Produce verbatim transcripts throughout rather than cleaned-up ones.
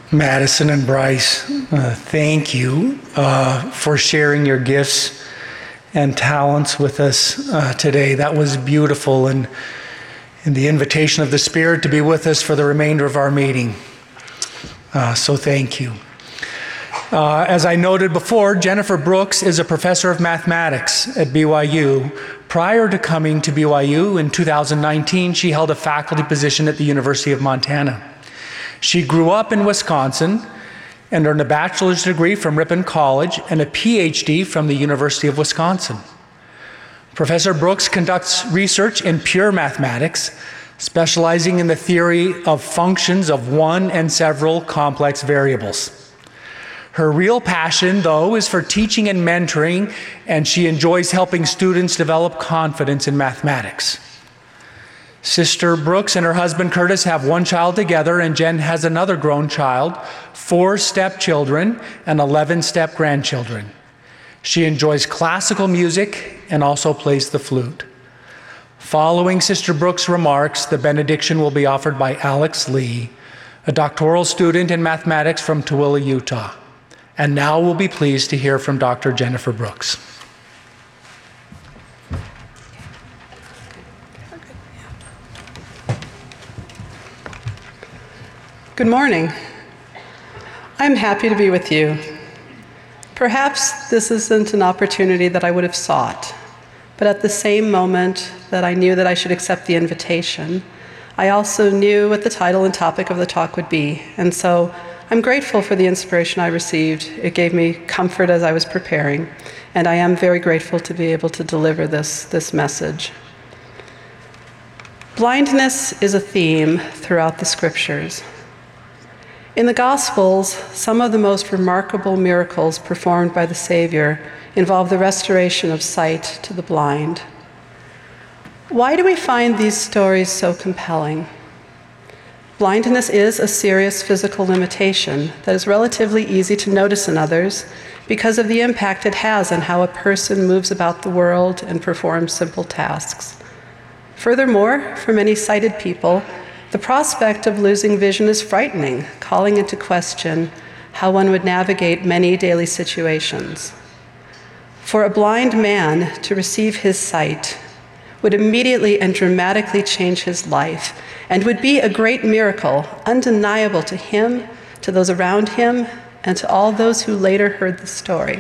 Madison and Bryce, uh, thank you uh, for sharing your gifts and talents with us uh, today. That was beautiful, and, and the invitation of the Spirit to be with us for the remainder of our meeting. Uh, so thank you. Uh, as I noted before, Jennifer Brooks is a professor of mathematics at B Y U. Prior to coming to B Y U in two thousand nineteen, she held a faculty position at the University of Montana. She grew up in Wisconsin and earned a bachelor's degree from Ripon College and a P H D from the University of Wisconsin. Professor Brooks conducts research in pure mathematics, specializing in the theory of functions of one and several complex variables. Her real passion, though, is for teaching and mentoring, and she enjoys helping students develop confidence in mathematics. Sister Brooks and her husband Curtis have one child together, and Jen has another grown child, four stepchildren, and eleven step-grandchildren. She enjoys classical music and also plays the flute. Following Sister Brooks' remarks, the benediction will be offered by Alex Lee, a doctoral student in mathematics from Tooele, Utah. And now we'll be pleased to hear from Doctor Jennifer Brooks. Good morning. I'm happy to be with you. Perhaps this isn't an opportunity that I would have sought, but at the same moment that I knew that I should accept the invitation, I also knew what the title and topic of the talk would be, and so I'm grateful for the inspiration I received. It gave me comfort as I was preparing, and I am very grateful to be able to deliver this, this message. Blindness is a theme throughout the scriptures. In the Gospels, some of the most remarkable miracles performed by the Savior involve the restoration of sight to the blind. Why do we find these stories so compelling? Blindness is a serious physical limitation that is relatively easy to notice in others because of the impact it has on how a person moves about the world and performs simple tasks. Furthermore, for many sighted people, the prospect of losing vision is frightening, calling into question how one would navigate many daily situations. For a blind man to receive his sight would immediately and dramatically change his life and would be a great miracle, undeniable to him, to those around him, and to all those who later heard the story.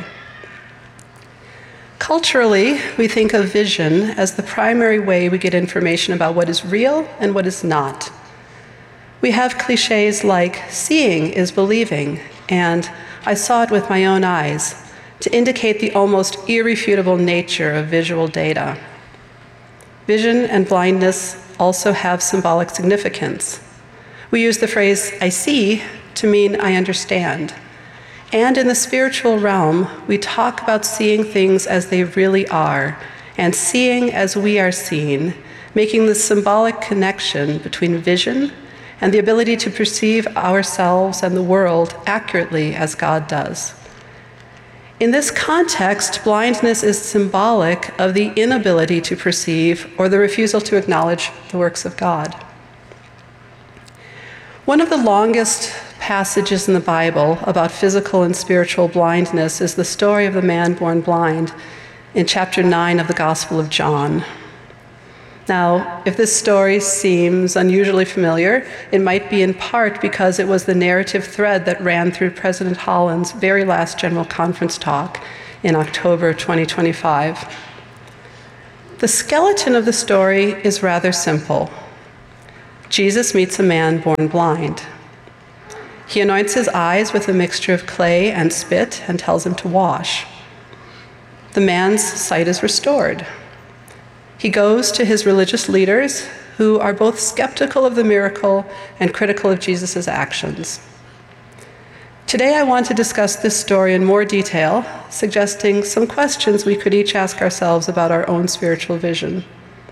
Culturally, we think of vision as the primary way we get information about what is real and what is not. We have cliches like, seeing is believing, and I saw it with my own eyes, to indicate the almost irrefutable nature of visual data. Vision and blindness also have symbolic significance. We use the phrase, I see, to mean I understand. And in the spiritual realm, we talk about seeing things as they really are, and seeing as we are seen, making the symbolic connection between vision and the ability to perceive ourselves and the world accurately as God does. In this context, blindness is symbolic of the inability to perceive or the refusal to acknowledge the works of God. One of the longest passages in the Bible about physical and spiritual blindness is the story of the man born blind in chapter nine of the Gospel of John. Now, if this story seems unusually familiar, it might be in part because it was the narrative thread that ran through President Holland's very last General Conference talk in October twenty twenty-five. The skeleton of the story is rather simple. Jesus meets a man born blind. He anoints his eyes with a mixture of clay and spit and tells him to wash. The man's sight is restored. He goes to his religious leaders, who are both skeptical of the miracle and critical of Jesus' actions. Today I want to discuss this story in more detail, suggesting some questions we could each ask ourselves about our own spiritual vision.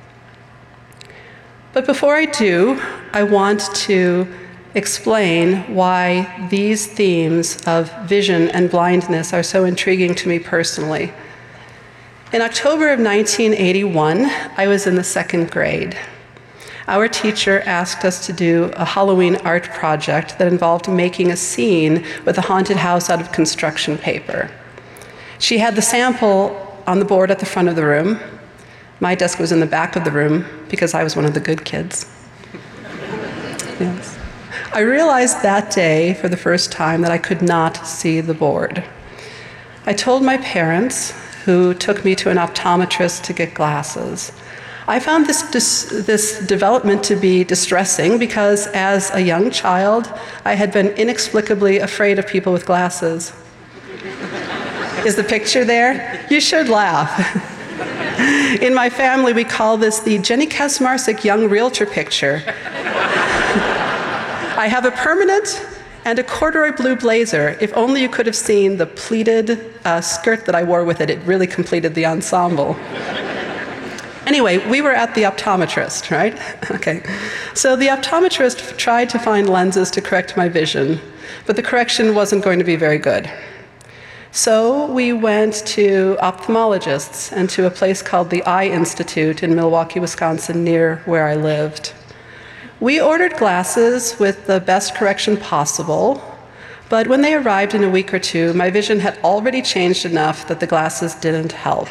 But before I do, I want to explain why these themes of vision and blindness are so intriguing to me personally. In October of nineteen eighty-one, I was in the second grade. our teacher asked us to do a Halloween art project that involved making a scene with a haunted house out of construction paper. She had the sample on the board at the front of the room. My desk was in the back of the room because I was one of the good kids. Yes. I realized that day for the first time that I could not see the board. I told my parents, who took me to an optometrist to get glasses. I found this, dis- this development to be distressing because as a young child, I had been inexplicably afraid of people with glasses. Is the picture there? You should laugh. In my family, we call this the Jenny Kasmarsik young realtor picture. I have a permanent and a corduroy blue blazer. If only you could have seen the pleated uh, skirt that I wore with it. It really completed the ensemble. Anyway, we were at the optometrist, right? Okay. So the optometrist tried to find lenses to correct my vision, but the correction wasn't going to be very good. So we went to ophthalmologists and to a place called the Eye Institute in Milwaukee, Wisconsin, near where I lived. We ordered glasses with the best correction possible, but when they arrived in a week or two, my vision had already changed enough that the glasses didn't help.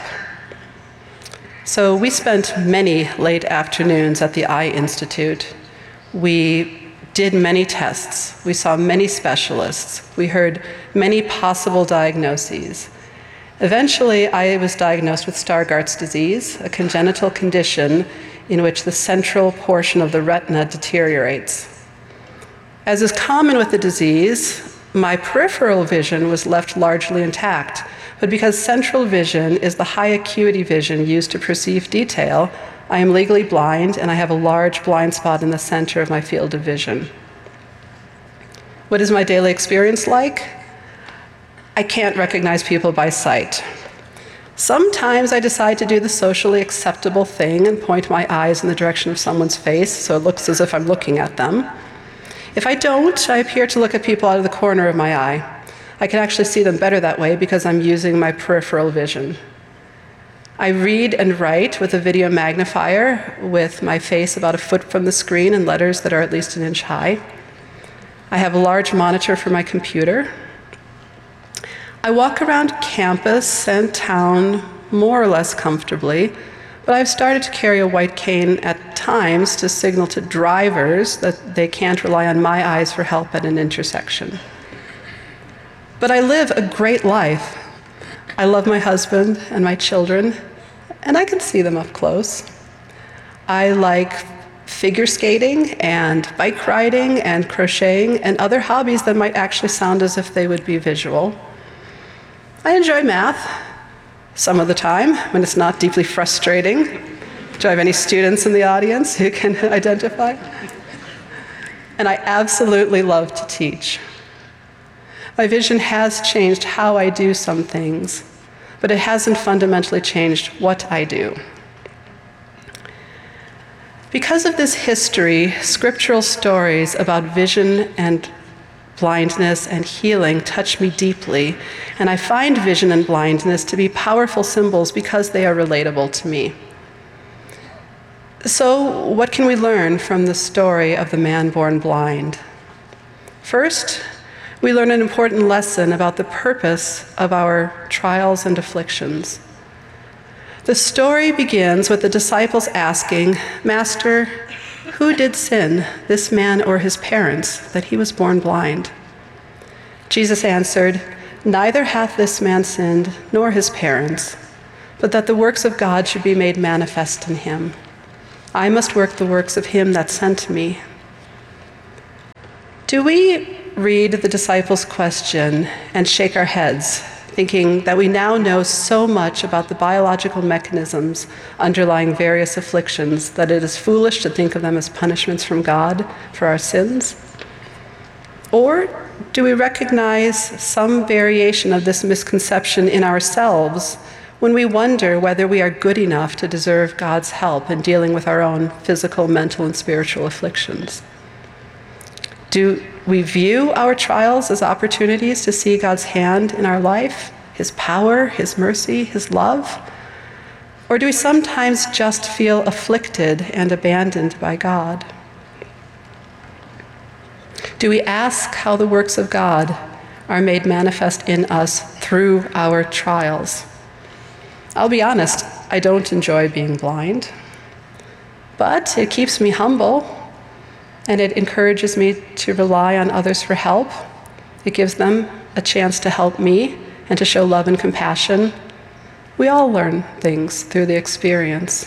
So we spent many late afternoons at the Eye Institute. We did many tests. We saw many specialists. We heard many possible diagnoses. Eventually, I was diagnosed with Stargardt's disease, a congenital condition in which the central portion of the retina deteriorates. As is common with the disease, my peripheral vision was left largely intact, but because central vision is the high acuity vision used to perceive detail, I am legally blind and I have a large blind spot in the center of my field of vision. What is my daily experience like? I can't recognize people by sight. Sometimes I decide to do the socially acceptable thing and point my eyes in the direction of someone's face so it looks as if I'm looking at them. If I don't, I appear to look at people out of the corner of my eye. I can actually see them better that way because I'm using my peripheral vision. I read and write with a video magnifier with my face about a foot from the screen and letters that are at least an inch high. I have a large monitor for my computer. I walk around campus and town more or less comfortably, but I've started to carry a white cane at times to signal to drivers that they can't rely on my eyes for help at an intersection. But I live a great life. I love my husband and my children, and I can see them up close. I like figure skating and bike riding and crocheting and other hobbies that might actually sound as if they would be visual. I enjoy math, some of the time, when it's not deeply frustrating. Do I have any students in the audience who can identify? And I absolutely love to teach. My vision has changed how I do some things, but it hasn't fundamentally changed what I do. Because of this history, scriptural stories about vision and blindness and healing touch me deeply, and I find vision and blindness to be powerful symbols because they are relatable to me. So, what can we learn from the story of the man born blind? First, we learn an important lesson about the purpose of our trials and afflictions. The story begins with the disciples asking, "Master, who did sin, this man or his parents, that he was born blind?" Jesus answered, "Neither hath this man sinned, nor his parents, but that the works of God should be made manifest in him. I must work the works of him that sent me." Do we read the disciples' question and shake our heads, thinking that we now know so much about the biological mechanisms underlying various afflictions that it is foolish to think of them as punishments from God for our sins? Or do we recognize some variation of this misconception in ourselves when we wonder whether we are good enough to deserve God's help in dealing with our own physical, mental, and spiritual afflictions? Do we view our trials as opportunities to see God's hand in our life, his power, his mercy, his love? Or do we sometimes just feel afflicted and abandoned by God? Do we ask how the works of God are made manifest in us through our trials? I'll be honest, I don't enjoy being blind, but it keeps me humble, and it encourages me to rely on others for help. It gives them a chance to help me and to show love and compassion. We all learn things through the experience.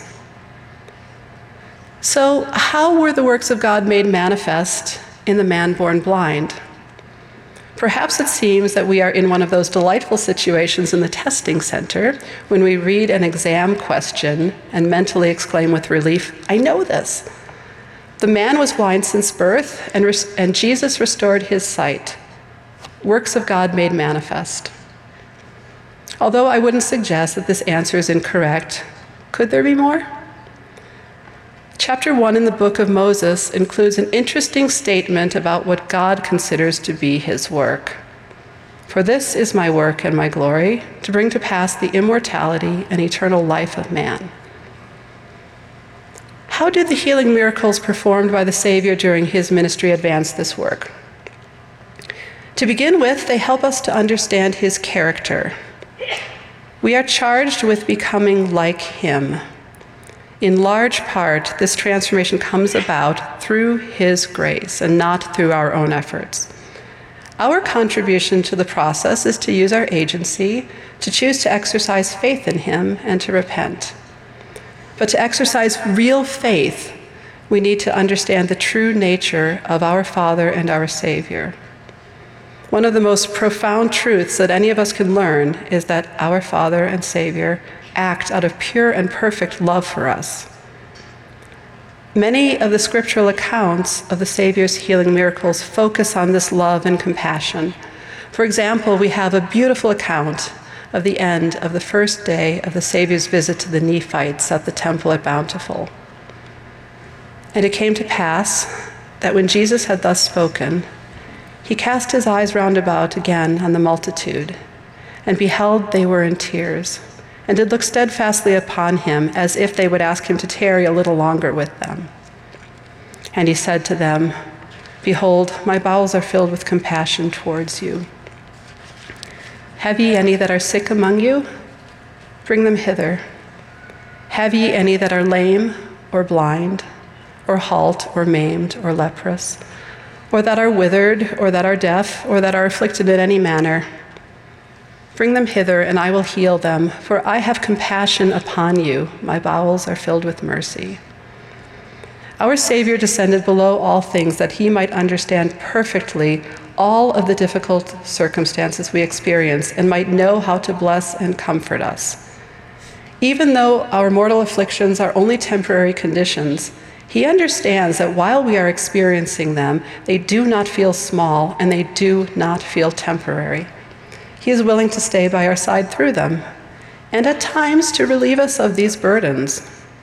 So, how were the works of God made manifest in the man born blind? Perhaps it seems that we are in one of those delightful situations in the testing center when we read an exam question and mentally exclaim with relief, "I know this." The man was blind since birth, and, res- and Jesus restored his sight. Works of God made manifest. Although I wouldn't suggest that this answer is incorrect, could there be more? Chapter one in the book of Moses includes an interesting statement about what God considers to be his work. "For this is my work and my glory, to bring to pass the immortality and eternal life of man." How did the healing miracles performed by the Savior during his ministry advance this work? To begin with, they help us to understand his character. We are charged with becoming like him. In large part, this transformation comes about through his grace and not through our own efforts. Our contribution to the process is to use our agency, to choose to exercise faith in him, and to repent. But to exercise real faith, we need to understand the true nature of our Father and our Savior. One of the most profound truths that any of us can learn is that our Father and Savior act out of pure and perfect love for us. Many of the scriptural accounts of the Savior's healing miracles focus on this love and compassion. For example, we have a beautiful account of the end of the first day of the Savior's visit to the Nephites at the temple at Bountiful. "And it came to pass that when Jesus had thus spoken, he cast his eyes round about again on the multitude, and beheld they were in tears, and did look steadfastly upon him, as if they would ask him to tarry a little longer with them. And he said to them, Behold, my bowels are filled with compassion towards you. Have ye any that are sick among you? Bring them hither. Have ye any that are lame, or blind, or halt, or maimed, or leprous, or that are withered, or that are deaf, or that are afflicted in any manner? Bring them hither, and I will heal them, for I have compassion upon you. My bowels are filled with mercy." Our Savior descended below all things that he might understand perfectly all of the difficult circumstances we experience and might know how to bless and comfort us. Even though our mortal afflictions are only temporary conditions, he understands that while we are experiencing them, they do not feel small and they do not feel temporary. He is willing to stay by our side through them, and at times to relieve us of these burdens.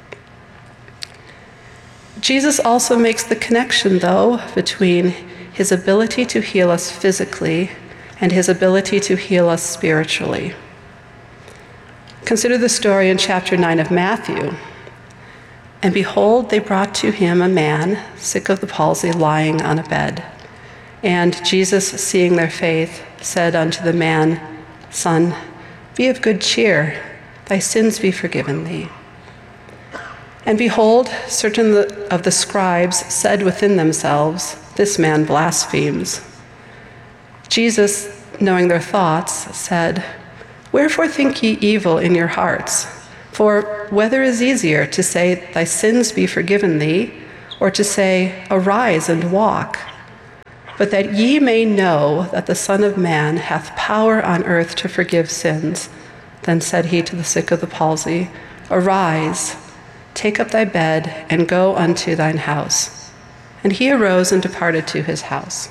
Jesus also makes the connection, though, between his ability to heal us physically and his ability to heal us spiritually. Consider the story in chapter nine of Matthew. "And behold, they brought to him a man, sick of the palsy, lying on a bed. And Jesus, seeing their faith, said unto the man, Son, be of good cheer, thy sins be forgiven thee. And behold, certain of the scribes said within themselves, This man blasphemes. Jesus, knowing their thoughts, said, Wherefore think ye evil in your hearts? For whether is easier, to say, Thy sins be forgiven thee, or to say, Arise and walk? But that ye may know that the Son of Man hath power on earth to forgive sins. Then said he to the sick of the palsy, Arise, take up thy bed, and go unto thine house. And he arose and departed to his house."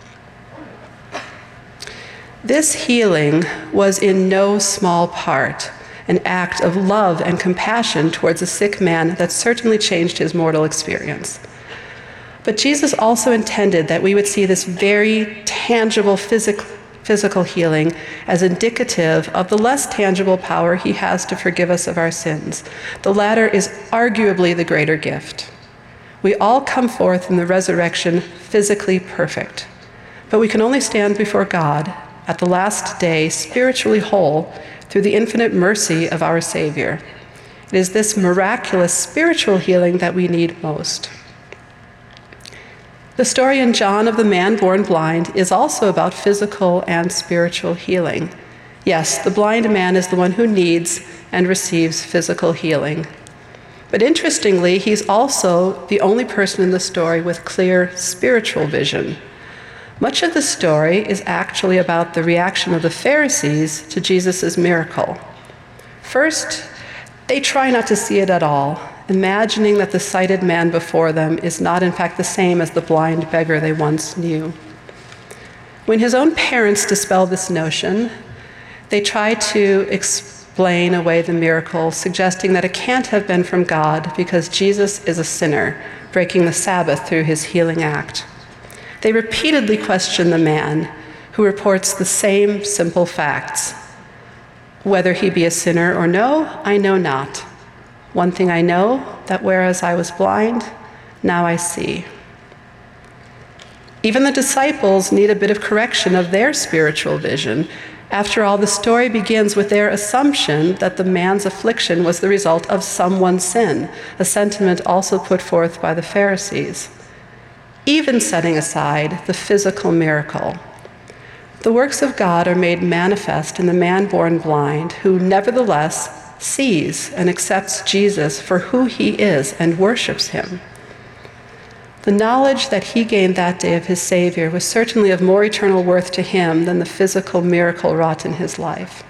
This healing was in no small part an act of love and compassion towards a sick man that certainly changed his mortal experience. But Jesus also intended that we would see this very tangible physic- physical healing as indicative of the less tangible power he has to forgive us of our sins. The latter is arguably the greater gift. We all come forth in the resurrection physically perfect, but we can only stand before God at the last day spiritually whole through the infinite mercy of our Savior. It is this miraculous spiritual healing that we need most. The story in John of the man born blind is also about physical and spiritual healing. Yes, the blind man is the one who needs and receives physical healing. But interestingly, he's also the only person in the story with clear spiritual vision. Much of the story is actually about the reaction of the Pharisees to Jesus' miracle. First, they try not to see it at all, imagining that the sighted man before them is not in fact the same as the blind beggar they once knew. When his own parents dispel this notion, they try to explain away the miracle, suggesting that it can't have been from God because Jesus is a sinner, breaking the Sabbath through his healing act. They repeatedly question the man, who reports the same simple facts. Whether he be a sinner or no, I know not. One thing I know, that whereas I was blind, now I see. Even the disciples need a bit of correction of their spiritual vision. After all, the story begins with their assumption that the man's affliction was the result of someone's sin, a sentiment also put forth by the Pharisees. Even setting aside the physical miracle, the works of God are made manifest in the man born blind, who nevertheless sees and accepts Jesus for who he is and worships him. The knowledge that he gained that day of his Savior was certainly of more eternal worth to him than the physical miracle wrought in his life.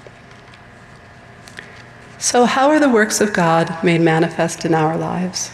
So, how are the works of God made manifest in our lives?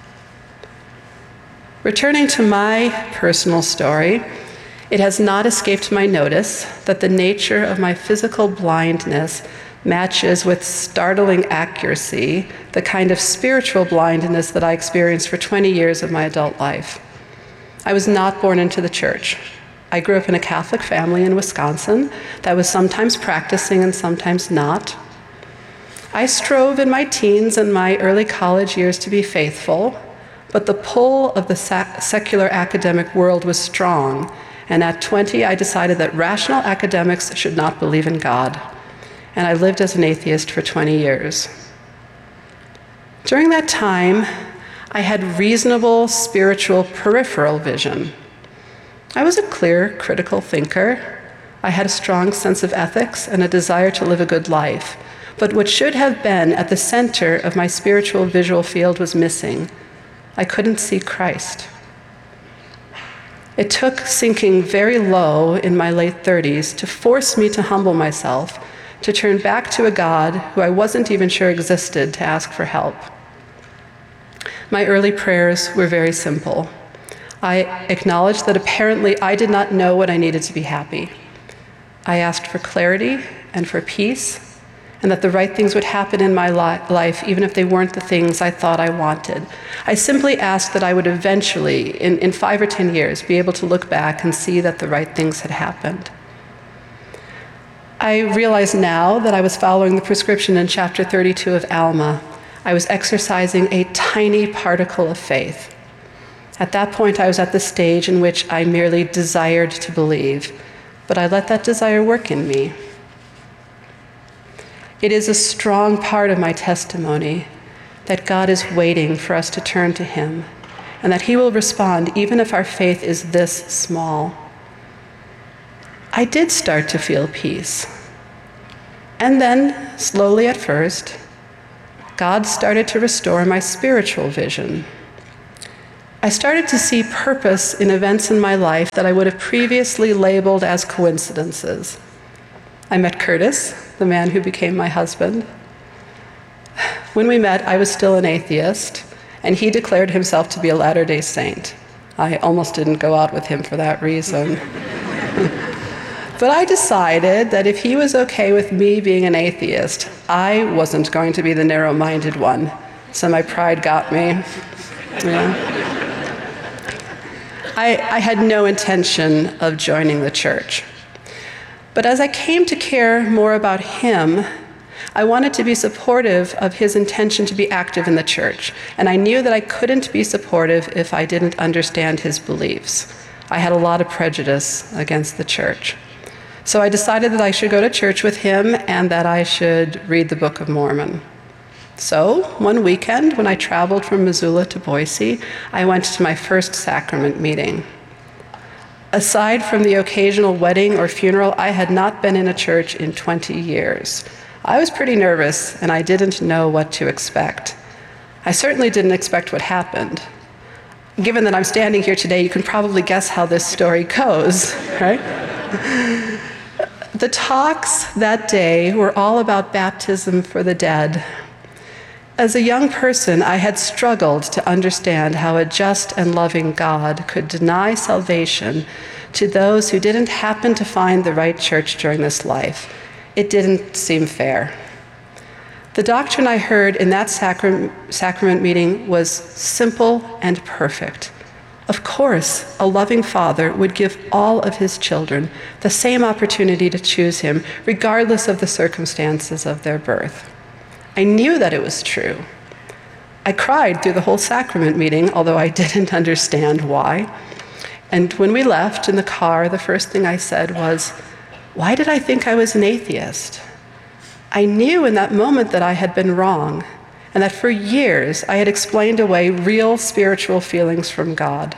Returning to my personal story, it has not escaped my notice that the nature of my physical blindness matches with startling accuracy the kind of spiritual blindness that I experienced for twenty years of my adult life. I was not born into the church. I grew up in a Catholic family in Wisconsin that was sometimes practicing and sometimes not. I strove in my teens and my early college years to be faithful, but the pull of the secular academic world was strong, and at twenty I decided that rational academics should not believe in God. And I lived as an atheist for twenty years. During that time, I had reasonable spiritual peripheral vision. I was a clear, critical thinker. I had a strong sense of ethics and a desire to live a good life. But what should have been at the center of my spiritual visual field was missing. I couldn't see Christ. It took sinking very low in my late thirties to force me to humble myself, to turn back to a God who I wasn't even sure existed, to ask for help. My early prayers were very simple. I acknowledged that apparently I did not know what I needed to be happy. I asked for clarity and for peace, and that the right things would happen in my li- life, even if they weren't the things I thought I wanted. I simply asked that I would eventually, in, in five or ten years, be able to look back and see that the right things had happened. I realize now that I was following the prescription in chapter thirty-two of Alma. I was exercising a tiny particle of faith. At that point, I was at the stage in which I merely desired to believe, but I let that desire work in me. It is a strong part of my testimony that God is waiting for us to turn to him, and that he will respond even if our faith is this small. I did start to feel peace. And then, slowly at first, God started to restore my spiritual vision. I started to see purpose in events in my life that I would have previously labeled as coincidences. I met Curtis, the man who became my husband. When we met, I was still an atheist, and he declared himself to be a Latter-day Saint. I almost didn't go out with him for that reason. But I decided that if he was okay with me being an atheist, I wasn't going to be the narrow-minded one. So my pride got me. Yeah. I, I had no intention of joining the church. But as I came to care more about him, I wanted to be supportive of his intention to be active in the church, and I knew that I couldn't be supportive if I didn't understand his beliefs. I had a lot of prejudice against the church. So I decided that I should go to church with him and that I should read the Book of Mormon. So one weekend, when I traveled from Missoula to Boise, I went to my first sacrament meeting. Aside from the occasional wedding or funeral, I had not been in a church in twenty years. I was pretty nervous, and I didn't know what to expect. I certainly didn't expect what happened. Given that I'm standing here today, you can probably guess how this story goes, right? The talks that day were all about baptism for the dead. As a young person, I had struggled to understand how a just and loving God could deny salvation to those who didn't happen to find the right church during this life. It didn't seem fair. The doctrine I heard in that sacrament, sacrament meeting was simple and perfect. Of course, a loving father would give all of his children the same opportunity to choose him, regardless of the circumstances of their birth. I knew that it was true. I cried through the whole sacrament meeting, although I didn't understand why. And when we left in the car, the first thing I said was, "Why did I think I was an atheist?" I knew in that moment that I had been wrong, and that for years I had explained away real spiritual feelings from God.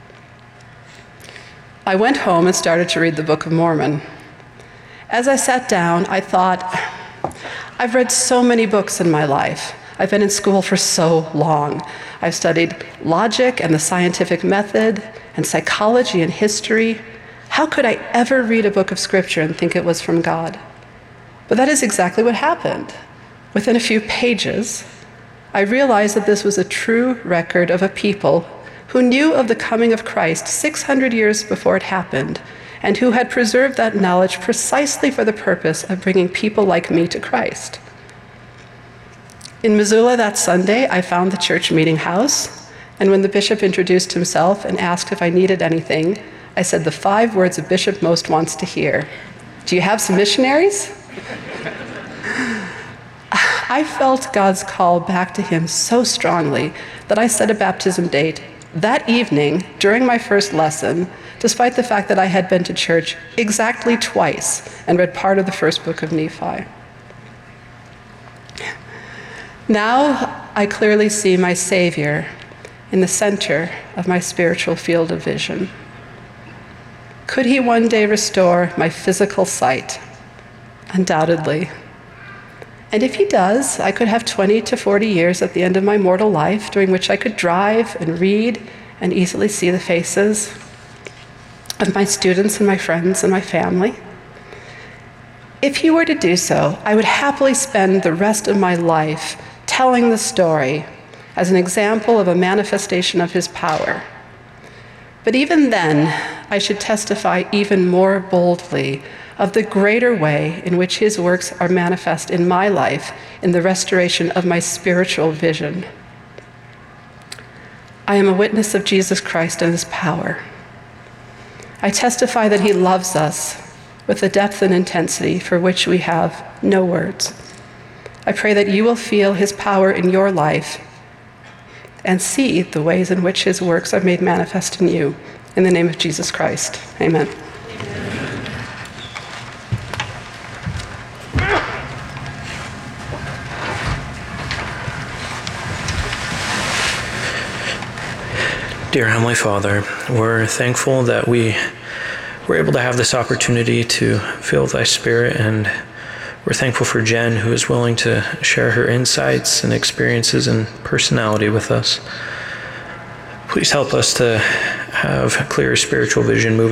I went home and started to read the Book of Mormon. As I sat down, I thought, I've read so many books in my life. I've been in school for so long. I've studied logic and the scientific method, and psychology and history. How could I ever read a book of scripture and think it was from God? But that is exactly what happened. Within a few pages, I realized that this was a true record of a people who knew of the coming of Christ six hundred years before it happened, and who had preserved that knowledge precisely for the purpose of bringing people like me to Christ. In Missoula that Sunday, I found the church meeting house, and when the bishop introduced himself and asked if I needed anything, I said the five words a bishop most wants to hear. "Do you have some missionaries?" I felt God's call back to him so strongly that I set a baptism date that evening during my first lesson, despite the fact that I had been to church exactly twice and read part of the first book of Nephi. Now I clearly see my Savior in the center of my spiritual field of vision. Could he one day restore my physical sight? Undoubtedly. And if he does, I could have twenty to forty years at the end of my mortal life during which I could drive and read and easily see the faces of my students and my friends and my family. If he were to do so, I would happily spend the rest of my life telling the story as an example of a manifestation of his power. But even then, I should testify even more boldly of the greater way in which his works are manifest in my life in the restoration of my spiritual vision. I am a witness of Jesus Christ and his power. I testify that he loves us with a depth and intensity for which we have no words. I pray that you will feel his power in your life and see the ways in which his works are made manifest in you. In the name of Jesus Christ, amen. Dear Heavenly Father, we're thankful that we were able to have this opportunity to feel thy Spirit, and we're thankful for Jen, who is willing to share her insights and experiences and personality with us. Please help us to have clear spiritual vision moving